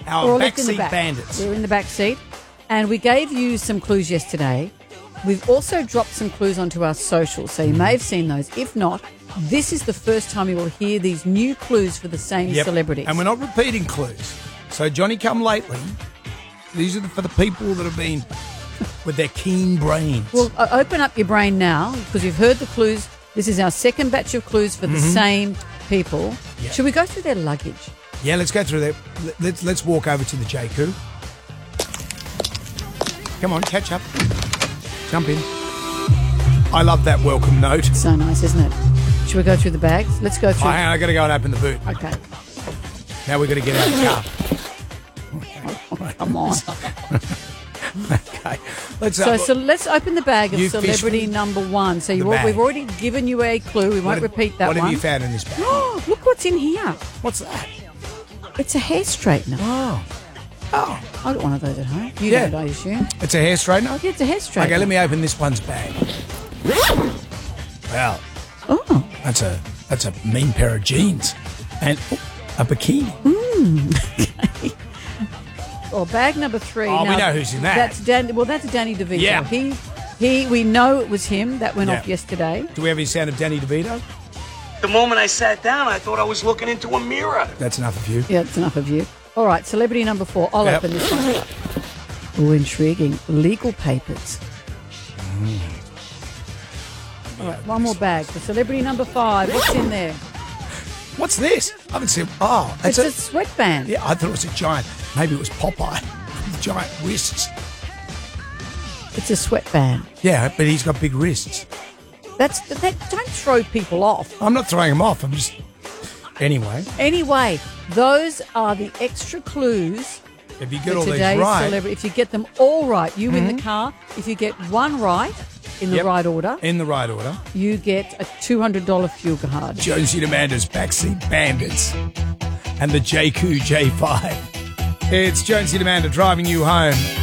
Our backseat bandits. They're in the back seat. And we gave you some clues yesterday. We've also dropped some clues onto our socials, so you may have seen those. If not, this is the first time you will hear these new clues for the same celebrities. And we're not repeating clues. So Johnny Come Lately, these are for the people that have been with their keen brains. Well, open up your brain now because you've heard the clues. This is our second batch of clues for the same people. Yep. Should we go through their luggage? Yeah, let's go through there. Let's walk over to the JQ. Come on, catch up. Jump in. I love that welcome note. So nice, isn't it? Should we go through the bags? Let's go through. Hang on, I got to go and open the boot. Okay. Now we've got to get out of the car. Come on. Okay. So let's open the bag of celebrity number one. So we've already given you a clue. We won't repeat that one. What have you found in this bag? Oh, look what's in here. What's that? It's a hair straightener. Oh. I got one of those at home. You don't, I assume. It's a hair straightener? Yeah, it's a hair straightener. Okay, let me open this one's bag. Wow. Oh. That's a mean pair of jeans. And a bikini. Okay. Well, bag number 3. Oh, we know who's in that. That's Danny DeVito. Yeah. We know it was him. That went off yesterday. Do we have any sound of Danny DeVito? The moment I sat down, I thought I was looking into a mirror. That's enough of you. Yeah, it's enough of you. All right, celebrity number 4. I'll open this one. Oh, intriguing. Legal papers. All right, one more bag. For celebrity number 5, what's in there? What's this? I haven't seen. Oh, it's a sweatband. Yeah, I thought it was a giant. Maybe it was Popeye with giant wrists. It's a sweatband. Yeah, but he's got big wrists. Don't throw people off. I'm not throwing him off. I'm just. Anyway, those are the extra clues. If you get all today's these right, celebrity. If you get them all right, you win the car. If you get one right in the right order, you get a $200 fuel card. Jonesy and Amanda's Backseat Bandits and the JQ J5. It's Jonesy and Amanda driving you home.